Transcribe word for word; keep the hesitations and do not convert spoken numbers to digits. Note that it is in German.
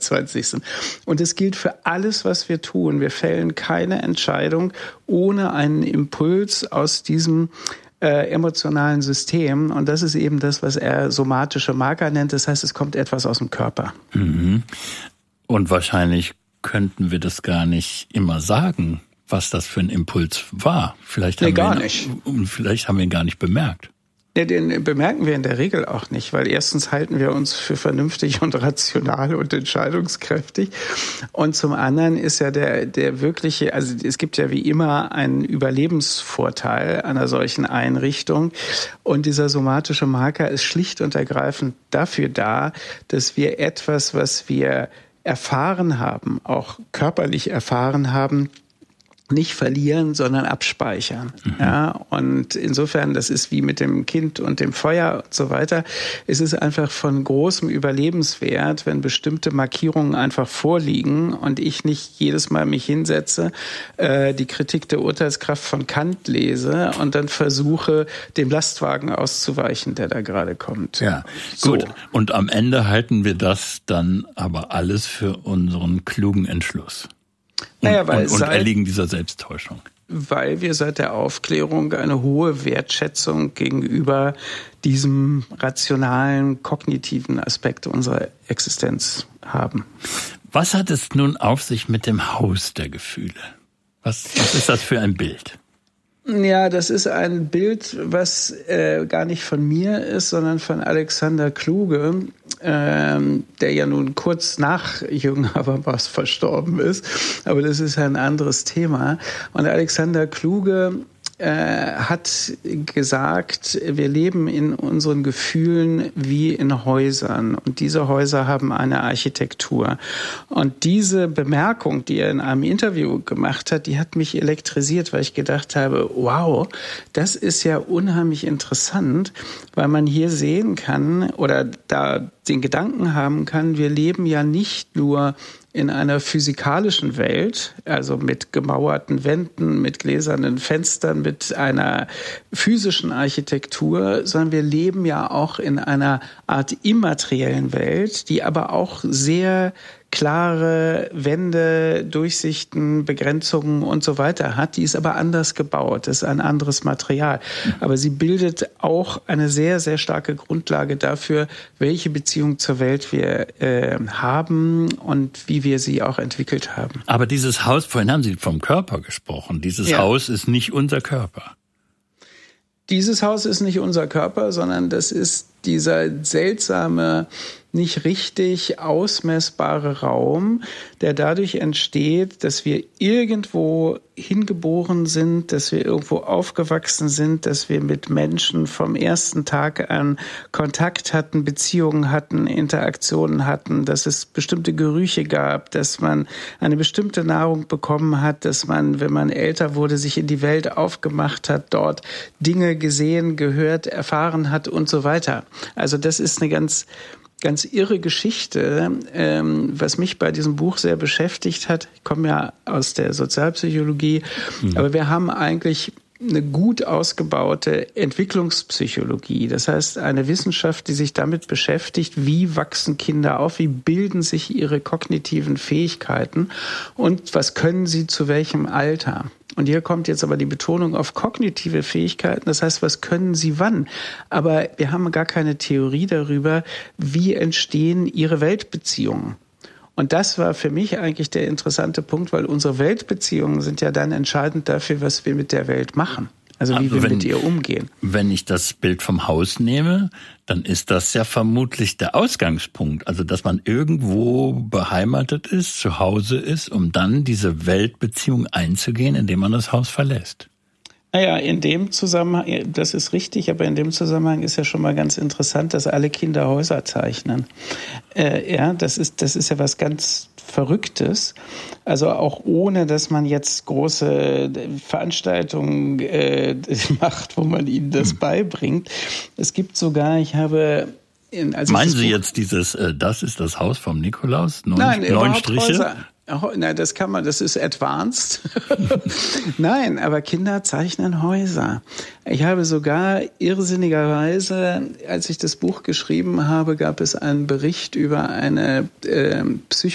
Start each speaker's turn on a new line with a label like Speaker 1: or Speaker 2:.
Speaker 1: einundzwanzig sind. Und es gilt für alles, was wir tun. Wir fällen keine Entscheidung ohne einen Impuls aus diesem Äh, emotionalen System. Und das ist eben das, was er somatische Marker nennt. Das heißt, es kommt etwas aus dem Körper.
Speaker 2: Mhm. Und wahrscheinlich könnten wir das gar nicht immer sagen, was das für ein Impuls war. Vielleicht haben
Speaker 1: nee, gar
Speaker 2: wir ihn,
Speaker 1: nicht.
Speaker 2: Vielleicht haben wir ihn gar nicht bemerkt.
Speaker 1: Ja, den bemerken wir in der Regel auch nicht, weil erstens halten wir uns für vernünftig und rational und entscheidungskräftig. Und zum anderen ist ja der, der wirkliche, also es gibt ja wie immer einen Überlebensvorteil einer solchen Einrichtung. Und dieser somatische Marker ist schlicht und ergreifend dafür da, dass wir etwas, was wir erfahren haben, auch körperlich erfahren haben, nicht verlieren, sondern abspeichern. Mhm. Ja, und insofern, das ist wie mit dem Kind und dem Feuer und so weiter. Es ist einfach von großem Überlebenswert, wenn bestimmte Markierungen einfach vorliegen und ich nicht jedes Mal mich hinsetze, äh, die Kritik der Urteilskraft von Kant lese und dann versuche, dem Lastwagen auszuweichen, der da gerade kommt.
Speaker 2: Ja,
Speaker 1: so.
Speaker 2: Gut. Und am Ende halten wir das dann aber alles für unseren klugen Entschluss. Und,
Speaker 1: naja, weil
Speaker 2: und, und
Speaker 1: seit,
Speaker 2: erliegen dieser Selbsttäuschung.
Speaker 1: Weil wir seit der Aufklärung eine hohe Wertschätzung gegenüber diesem rationalen, kognitiven Aspekt unserer Existenz haben.
Speaker 2: Was hat es nun auf sich mit dem Haus der Gefühle? Was, was ist das für ein Bild?
Speaker 1: Ja, das ist ein Bild, was äh, gar nicht von mir ist, sondern von Alexander Kluge, ähm, der ja nun kurz nach Jürgen Habermas verstorben ist. Aber das ist ein anderes Thema. Und Alexander Kluge äh, hat gesagt, wir leben in unseren Gefühlen wie in Häusern. Und diese Häuser haben eine Architektur. Und diese Bemerkung, die er in einem Interview gemacht hat, die hat mich elektrisiert, weil ich gedacht habe, wow, das ist ja unheimlich interessant, weil man hier sehen kann oder da den Gedanken haben kann, wir leben ja nicht nur in einer physikalischen Welt, also mit gemauerten Wänden, mit gläsernen Fenstern, mit einer physischen Architektur, sondern wir leben ja auch in einer Art immateriellen Welt, die aber auch sehr klare Wände, Durchsichten, Begrenzungen und so weiter hat. Die ist aber anders gebaut, das ist ein anderes Material. Aber sie bildet auch eine sehr, sehr starke Grundlage dafür, welche Beziehung zur Welt wir äh, haben und wie wir sie auch entwickelt haben.
Speaker 2: Aber dieses Haus, vorhin haben Sie vom Körper gesprochen, dieses ja. Haus ist nicht unser Körper.
Speaker 1: Dieses Haus ist nicht unser Körper, sondern das ist dieser seltsame, nicht richtig ausmessbare Raum, der dadurch entsteht, dass wir irgendwo hingeboren sind, dass wir irgendwo aufgewachsen sind, dass wir mit Menschen vom ersten Tag an Kontakt hatten, Beziehungen hatten, Interaktionen hatten, dass es bestimmte Gerüche gab, dass man eine bestimmte Nahrung bekommen hat, dass man, wenn man älter wurde, sich in die Welt aufgemacht hat, dort Dinge gesehen, gehört, erfahren hat und so weiter. Also das ist eine ganz Ganz irre Geschichte, ähm, was mich bei diesem Buch sehr beschäftigt hat. Ich komme ja aus der Sozialpsychologie, mhm. aber wir haben eigentlich eine gut ausgebaute Entwicklungspsychologie. Das heißt, eine Wissenschaft, die sich damit beschäftigt, wie wachsen Kinder auf, wie bilden sich ihre kognitiven Fähigkeiten und was können sie zu welchem Alter. Und hier kommt jetzt aber die Betonung auf kognitive Fähigkeiten. Das heißt, was können sie wann? Aber wir haben gar keine Theorie darüber, wie entstehen ihre Weltbeziehungen. Und das war für mich eigentlich der interessante Punkt, weil unsere Weltbeziehungen sind ja dann entscheidend dafür, was wir mit der Welt machen. Also wie
Speaker 2: Aber
Speaker 1: wir
Speaker 2: wenn,
Speaker 1: mit ihr umgehen.
Speaker 2: Wenn ich das Bild vom Haus nehme, dann ist das ja vermutlich der Ausgangspunkt. Also dass man irgendwo beheimatet ist, zu Hause ist, um dann diese Weltbeziehung einzugehen, indem man das Haus verlässt.
Speaker 1: Naja, in dem Zusammenhang, das ist richtig, aber in dem Zusammenhang ist ja schon mal ganz interessant, dass alle Kinder Häuser zeichnen. Äh, ja, das ist, das ist ja was ganz Verrücktes. Also auch ohne, dass man jetzt große Veranstaltungen äh, macht, wo man ihnen das hm. beibringt. Es gibt sogar, ich habe... In, als
Speaker 2: Meinen
Speaker 1: ich
Speaker 2: Sie jetzt dieses, äh, das ist das Haus vom Nikolaus? Neun,
Speaker 1: Nein,
Speaker 2: neun Striche?
Speaker 1: Häuser. Na, das kann man, das ist advanced. Nein, aber Kinder zeichnen Häuser. Ich habe sogar irrsinnigerweise, als ich das Buch geschrieben habe, gab es einen Bericht über eine äh, Psycho